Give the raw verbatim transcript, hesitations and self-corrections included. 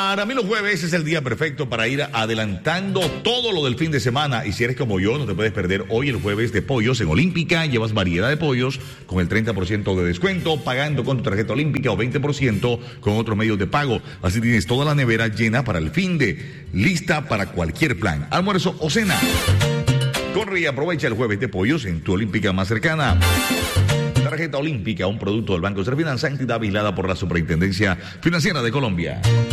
Para mí los jueves es el día perfecto para ir adelantando todo lo del fin de semana. Y si eres como yo, no te puedes perder hoy el jueves de pollos en Olímpica. Llevas variedad de pollos con el treinta por ciento de descuento, pagando con tu tarjeta Olímpica o veinte por ciento con otros medios de pago. Así tienes toda la nevera llena para el fin de, lista para cualquier plan, almuerzo o cena. Corre y aprovecha el jueves de pollos en tu Olímpica más cercana. Tarjeta Olímpica, un producto del Banco Serfinanza, entidad vigilada por la Superintendencia Financiera de Colombia.